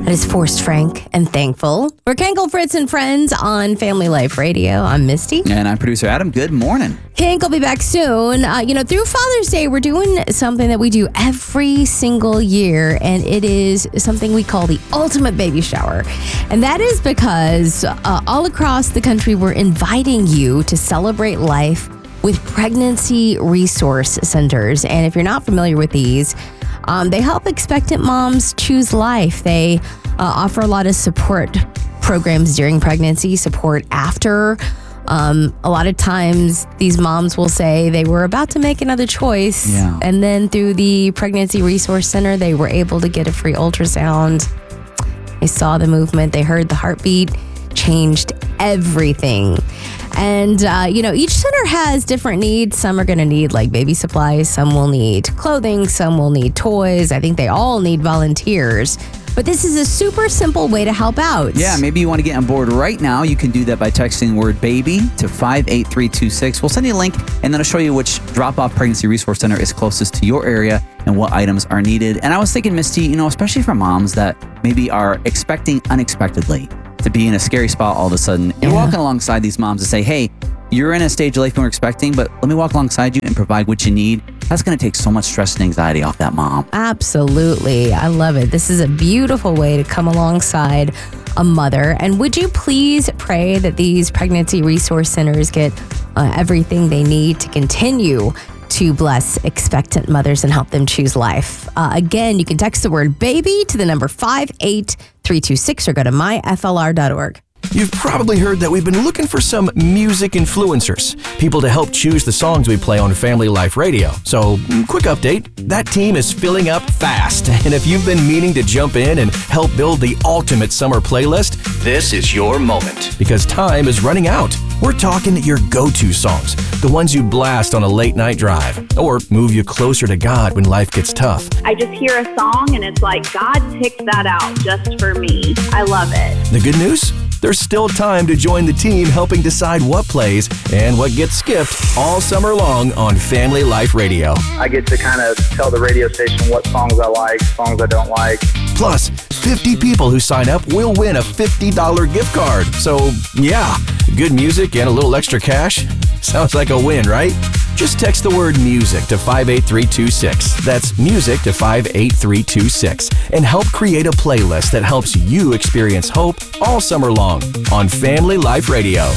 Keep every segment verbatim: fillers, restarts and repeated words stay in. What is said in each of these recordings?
That is Forced Frank and Thankful. We're Kenkel, Fritz, and Friends on Family Life Radio. I'm Misty. And I'm producer Adam. Good morning. Kenkel will be back soon. Uh, you know, through Father's Day, we're doing something that we do every single year, and it is something we call the ultimate baby shower. And that is because uh, all across the country, we're inviting you to celebrate life with pregnancy resource centers. And if you're not familiar with these, Um, they help expectant moms choose life. They uh, offer a lot of support programs during pregnancy, support after. Um, a lot of times these moms will say they were about to make another choice. Yeah. And then through the Pregnancy Resource Center, they were able to get a free ultrasound. They saw the movement. They heard the heartbeat, changed everything. And, uh, you know, each center has different needs. Some are going to need like baby supplies. Some will need clothing. Some will need toys. I think they all need volunteers. But this is a super simple way to help out. Yeah, maybe you want to get on board right now. You can do that by texting the word baby to five eight three two six. We'll send you a link, and then I'll show you which drop-off pregnancy resource center is closest to your area and what items are needed. And I was thinking, Misty, you know, especially for moms that maybe are expecting unexpectedly to be in a scary spot all of a sudden. You're Yeah. walking alongside these moms and say, hey, you're in a stage of life you weren't expecting, but let me walk alongside you and provide what you need. That's going to take so much stress and anxiety off that mom. Absolutely. I love it. This is a beautiful way to come alongside a mother. And would you please pray that these pregnancy resource centers get uh, everything they need to continue to bless expectant mothers and help them choose life. Uh, again, you can text the word baby to the number five eight three two six or go to my f l r dot org. You've probably heard that we've been looking for some music influencers, people to help choose the songs we play on Family Life Radio. So, quick update, that team is filling up fast. And if you've been meaning to jump in and help build the ultimate summer playlist, this is your moment. Because time is running out. We're talking your go-to songs, the ones you blast on a late night drive, or move you closer to God when life gets tough. I just hear a song and it's like, God picked that out just for me. I love it. The good news? There's still time to join the team helping decide what plays and what gets skipped all summer long on Family Life Radio. I get to kind of tell the radio station what songs I like, songs I don't like. Plus, fifty people who sign up will win a fifty dollars gift card. So, yeah, good music and a little extra cash. Sounds like a win, right? Just text the word music to five eight three two six. That's music to five eight three two six. And help create a playlist that helps you experience hope all summer long on Family Life Radio.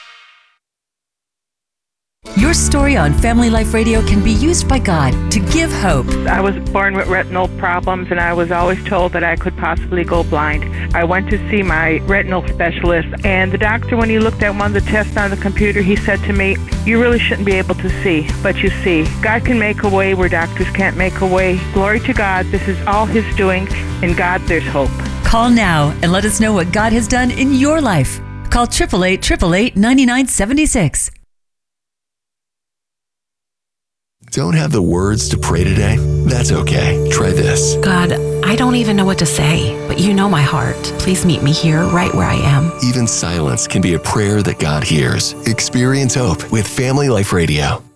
Your story on Family Life Radio can be used by God to give hope. I was born with retinal problems, and I was always told that I could possibly go blind. I went to see my retinal specialist, and the doctor, when he looked at one of the tests on the computer, he said to me, you really shouldn't be able to see, but you see. God can make a way where doctors can't make a way. Glory to God, this is all His doing. In God, there's hope. Call now and let us know what God has done in your life. Call eight eight eight, eight eight eight, nine nine seven six. Don't have the words to pray today? That's okay. Try this. God, I don't even know what to say, but you know my heart. Please meet me here, right where I am. Even silence can be a prayer that God hears. Experience hope with Family Life Radio.